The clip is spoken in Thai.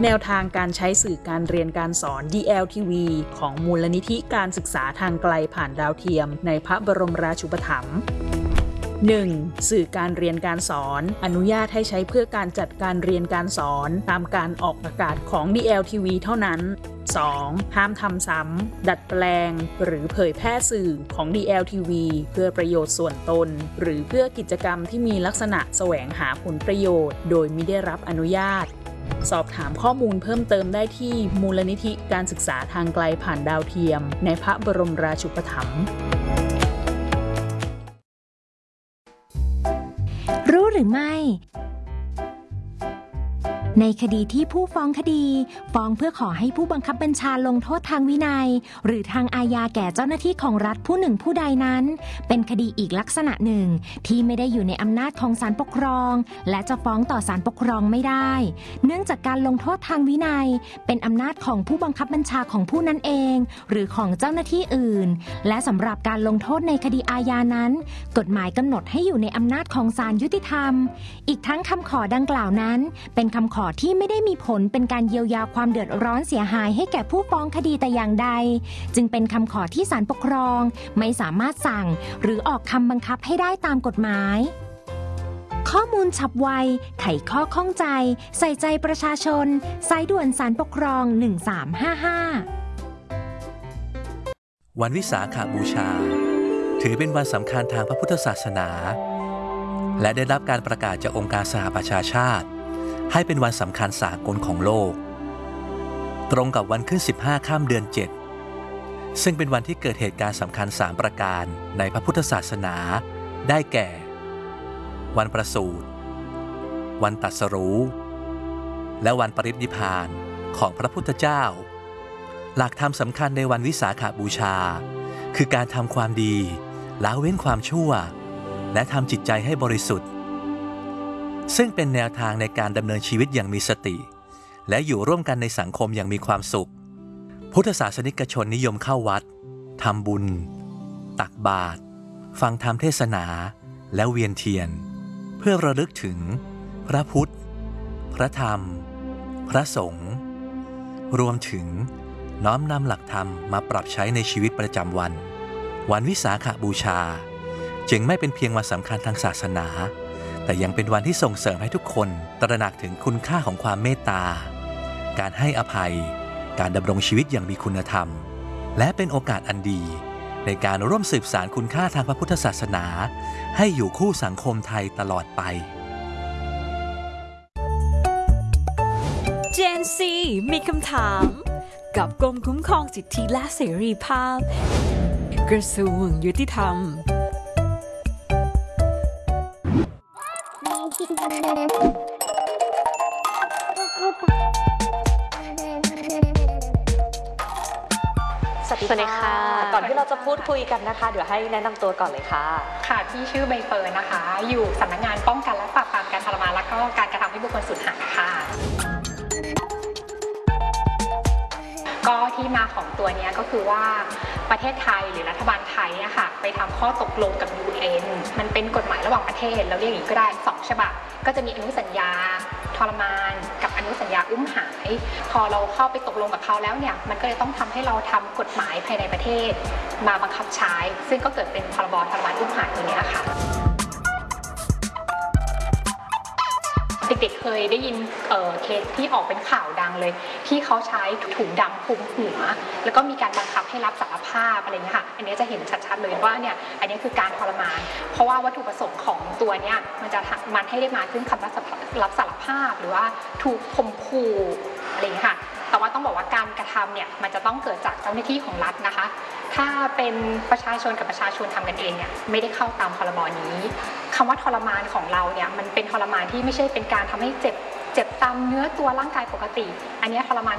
แนวทางการใช้สื่อการเรียนการสอน DLTV ของมูลนิธิการศึกษาทางไกลผ่านดาวเทียมในพระบรมราชูปถัมภ์ 1. สื่อการเรียนการสอนอนุญาตให้ใช้เพื่อการจัดการเรียนการสอนตามการออกอากาศของ DLTV เท่านั้น 2. ห้ามทำซ้ำดัดแปลงหรือเผยแพร่สื่อของ DLTV เพื่อประโยชน์ส่วนตนหรือเพื่อกิจกรรมที่มีลักษณะแสวงหาผลประโยชน์โดยมิได้รับอนุญาตสอบถามข้อมูลเพิ่มเติมได้ที่มูลนิธิการศึกษาทางไกลผ่านดาวเทียมในพระบรมราชูปถัมภ์รู้หรือไม่ในคดีที่ผู้ฟ้องคดีฟ้องเพื่อขอให้ผู้บังคับบัญชาลงโทษทางวินัยหรือทางอาญาแก่เจ้าหน้าที่ของรัฐผู้หนึ่งผู้ใดนั้นเป็นคดีอีกลักษณะหนึ่งที่ไม่ได้อยู่ในอำนาจของศาลปกครองและจะฟ้องต่อศาลปกครองไม่ได้เนื่องจากการลงโทษทางวินัยเป็นอำนาจของผู้บังคับบัญชาของผู้นั้นเองหรือของเจ้าหน้าที่อื่นและสำหรับการลงโทษในคดีอาญานั้นกฎหมายกำหนดให้อยู่ในอำนาจของศาลยุติธรรมอีกทั้งคำขอดังกล่าวนั้นเป็นคำขอที่ไม่ได้มีผลเป็นการเยียวยาความเดือดร้อนเสียหายให้แก่ผู้ฟ้องคดีแต่อย่างใดจึงเป็นคำขอที่ศาลปกครองไม่สามารถสั่งหรือออกคำบังคับให้ได้ตามกฎหมายข้อมูลฉับไวไขข้อข้องใจใส่ใจประชาชนสายด่วนศาลปกครอง1355 วันวิสาขบูชาถือเป็นวันสำคัญทางพระพุทธศาสนาและได้รับการประกาศจากองค์การสหประชาชาติให้เป็นวันสำคัญสากลของโลกตรงกับวันขึ้น15ค่ำเดือน7ซึ่งเป็นวันที่เกิดเหตุการณ์สำคัญ3ประการในพระพุทธศาสนาได้แก่วันประสูติวันตรัสรู้และวันปรินิพพานของพระพุทธเจ้าหลักธรรมสำคัญในวันวิสาขบูชาคือการทำความดีละเว้นความชั่วและทำจิตใจให้บริสุทธิ์ซึ่งเป็นแนวทางในการดำเนินชีวิตอย่างมีสติและอยู่ร่วมกันในสังคมอย่างมีความสุขพุทธศาสนิกชนนิยมเข้าวัดทำบุญตักบาตรฟังธรรมเทศนาและเวียนเทียนเพื่อระลึกถึงพระพุทธพระธรรมพระสงฆ์รวมถึงน้อมนำหลักธรรมมาปรับใช้ในชีวิตประจำวันวันวิสาขบูชาจึงไม่เป็นเพียงวันสำคัญทางศาสนาแต่ยังเป็นวันที่ส่งเสริมให้ทุกคนตระหนักถึงคุณค่าของความเมตตาการให้อภัยการดำรงชีวิตอย่างมีคุณธรรมและเป็นโอกาสอันดีในการร่วมสืบสานคุณค่าทางพระพุทธศาสนาให้อยู่คู่สังคมไทยตลอดไป Gen Z มีคำถามกับกรมคุ้มครองสิทธิและเสรีภาพกระทรวงยุติธรรมสวัสดีค่ะก่อนที่เราจะพูดคุยกันนะคะเดี๋ยวให้แนะนำตัวก่อนเลยค่ะค่ะพี่ชื่อใบเฟิร์นนะคะอยู่สำนักงานป้องกันและปราบปรามการทรมานและก็การกระทำให้บุคคลสูญหายค่ะก็ที่มาของตัวนี้ก็คือว่าประเทศไทยหรือรัฐบาลไทยเนี่ยค่ะไปทำข้อตกลงกับ UN มันเป็นกฎหมายระหว่างประเทศเราเรียกอย่างนี้ก็ได้2ฉบับก็จะมีอนุสัญญาทรมานกับอนุสัญญาอุ้มหายพอเราเข้าไปตกลงกับเขาแล้วเนี่ยมันก็เลยต้องทำให้เราทำกฎหมายภายในประเทศมาบังคับใช้ซึ่งก็เกิดเป็นพรบทรมานอุ้มหายตัวนี้ค่ะเด็กๆเคยได้ยินเคสที่ออกเป็นข่าวดังเลยที่เขาใช้ถุงดำคลุมหัวแล้วก็มีการบังคับให้รับสารภาพอะไรเงี้ยค่ะอันนี้จะเห็นชัดๆเลยว่าเนี่ยอันนี้คือการทรมานเพราะว่าวัตถุประสงค์ของตัวเนี้ยมันให้ได้มาซึ่งคำรับสารภาพหรือว่าถูกข่มขู่อะไรเงี้ยค่ะแต่ว่าต้องบอกว่าการกระทำเนี่ยมันจะต้องเกิดจากเจ้าหน้าที่ของรัฐนะคะถ้าเป็นประชาชนกับประชาชนทำกันเองเนี่ยไม่ได้เข้าตามพรบนี้คำว่าทรมานของเราเนี่ยมันเป็นทรมานที่ไม่ใช่เป็นการทำให้เจ็บตามเนื้อตัวร่างกายปกติอันนี้ทรมาน